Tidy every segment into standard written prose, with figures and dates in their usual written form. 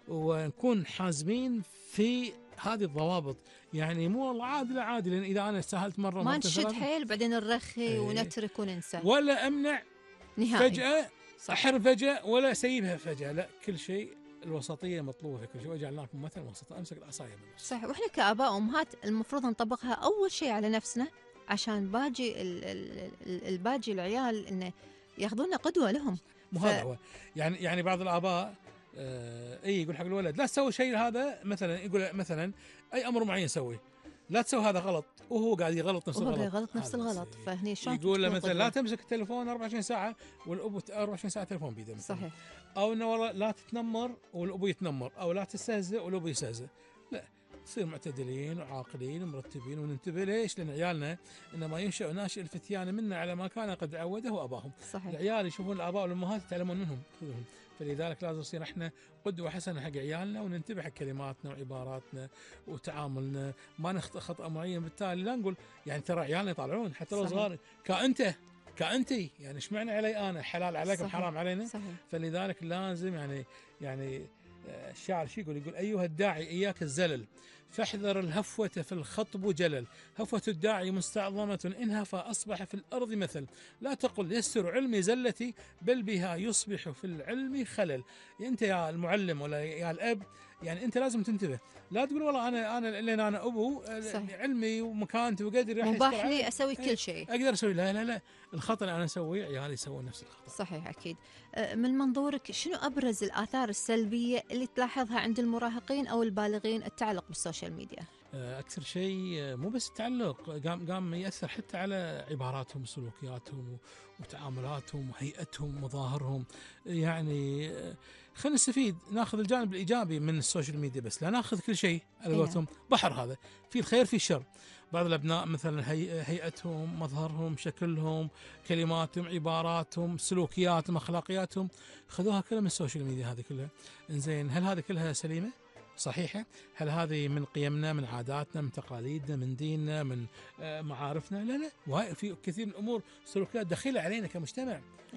ونكون حازمين في هذه الضوابط. يعني مو والله عادي لا عادي، لان اذا انا سهلت مره ما نشد حيل بعدين نرخي ونترك وننسى، ولا امنع نهائي فجاه، صح. احرم فجاه، ولا اسيبها فجاه، لا، كل شيء الوسطيه مطلوبه في كل شيء، وجعلناكم مثلا وسطا، امسك العصايه بالنص. صح. واحنا كآباء وأمهات المفروض نطبقها أول شيء على نفسنا، عشان باجي الباجي العيال إنه ياخذونا قدوة لهم. مو هذا هو. يعني بعض الآباء اي يقول حق الولد لا تسوي شيء هذا، مثلا يقول مثلا اي امر معين سوي، لا تسوي هذا غلط، وهو قاعد يغلط نفس الغلط، غلط نفس الغلط. فهني شلون يقول له مثلا لا تمسك التليفون 24 ساعه والابو 24 ساعه تليفون بيده مثلا. صحيح. او انه والله لا تتنمر والابو يتنمر، او لا تستهزئ والابو يستهزئ. لا، نصير معتدلين وعاقلين ومرتبين وننتبه. ليش؟ لان عيالنا انما ينشأ ناشئ الفتيان منا على ما كان قد عوده اباهم. صحيح. العيال يشوفون الاباء والامهات يتعلمون منهم. فلذلك لازم نصير احنا قدوه حسنه حق عيالنا، وننتبه حق كلماتنا وعباراتنا وتعاملنا، ما نخطئ خطأ معين. بالتالي لا نقول يعني ترى عيالنا يطالعون حتى لو صغار كأنتي، يعني ايش معنى علي انا حلال عليكم حرام علينا. صحيح. فلذلك لازم يعني الشاعر شو يقول ايها الداعي اياك الزلل، فاحذر الهفوة في الخطب جلل، هفوة الداعي مستعظمة إنها فأصبح في الأرض مثل، لا تقل يسر علمي زلتي بل بها يصبح في العلم خلل. أنت يا المعلم ولا يا الأب، يعني أنت لازم تنتبه، لا تقول والله أنا لأن أنا أبو صحيح. علمي ومكانتي وقدري مباح لي أسوي كل شيء، أقدر أسوي. لا الخطأ اللي أنا أسويه عيالي يسوون نفس الخطأ. صحيح أكيد. من منظورك شنو أبرز الآثار السلبية اللي تلاحظها عند المراهقين أو البالغين التعلق بالسوشيال ميديا؟ أكثر شيء مو بس التعلق، قام يأثر حتى على عباراتهم وسلوكياتهم وتعاملاتهم وهيئتهم ومظاهرهم. يعني خلينا نستفيد، ناخذ الجانب الإيجابي من السوشيال ميديا، بس لا ناخذ كل شيء على قولتهم بحر، هذا في الخير في الشر. بعض الأبناء مثلا هيئتهم، مظهرهم، شكلهم، كلماتهم، عباراتهم، سلوكياتهم، أخلاقياتهم، خذوها كلها من السوشيال ميديا هذه كلها. إنزين، هل هذه كلها سليمة؟ صحيحة؟ هل هذه من قيمنا، من عاداتنا، من تقاليدنا، من ديننا، من معارفنا؟ لا، في كثير من الأمور سلوكيات دخيلة علينا كمجتمع.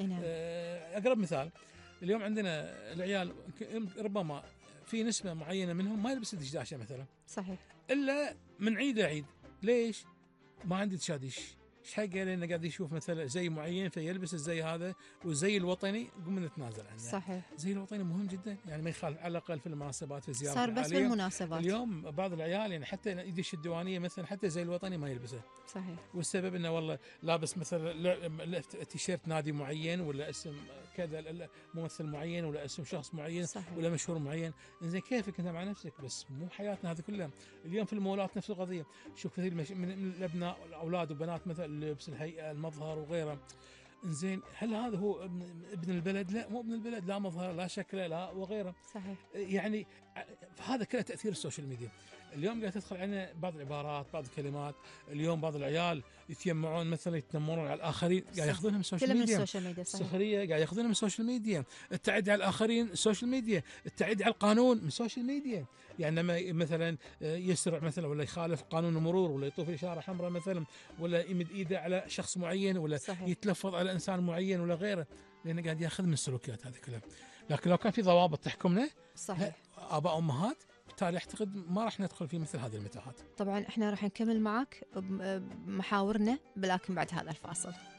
أقرب مثال، اليوم عندنا العيال ربما في نسبة معينة منهم ما يلبس الدشداشة مثلا، صحيح، إلا من عيد لعيد. ليش؟ ما عندي دشاديش. ايش حقه؟ لانه قاعد يشوف مثلا زي معين فيلبس الزي هذا، والزي الوطني قمنا نتنازل عنه. صحيح. الزي الوطني مهم جدا، يعني ما يخالف على الاقل في المناسبات، في الزيارات صار بس بالمناسبات. اليوم بعض العيال يعني حتى يدش الديوانيه مثلا حتى زي الوطني ما يلبسه. صحيح. والسبب انه والله لابس مثلا تيشيرت نادي معين، ولا اسم كذا ممثل معين، ولا اسم شخص معين. صحيح. ولا مشهور معين. زين كيفك انت مع نفسك؟ بس مو حياتنا هذه كلها. اليوم في المولات نفس القضيه، شوف كثير من الابناء والاولاد والبنات مثلا اللبس، الهيئه، المظهر وغيره. انزين، هل هذا هو ابن البلد؟ لا، مو ابن البلد، لا مظهر، لا شكله، لا وغيره. صحيح. يعني هذا كله تاثير السوشيال ميديا. اليوم قاعد تدخل علينا بعض العبارات، بعض الكلمات. اليوم بعض العيال يتيمعون مثلا، يتنمرون على الاخرين، قاعد ياخذونها من السوشيال ميديا. السخريه قاعد ياخذونها من السوشيال ميديا. التعدي على الاخرين السوشيال ميديا. التعدي على القانون من السوشيال ميديا. يعني لما مثلا يسرع مثلا، ولا يخالف قانون المرور، ولا يطوف اشاره حمراء مثلا، ولا يمد ايده على شخص معين، ولا صحيح. يتلفظ على انسان معين ولا غيره، لانه قاعد ياخذ من السلوكيات هذه كلها. لكن لو كان في ضوابط تحكمنا، صحيح، اباء وامهات، بالتالي اعتقد ما راح ندخل في مثل هذه المتاهات. طبعا احنا راح نكمل معك محاورنا، لكن بعد هذا الفاصل.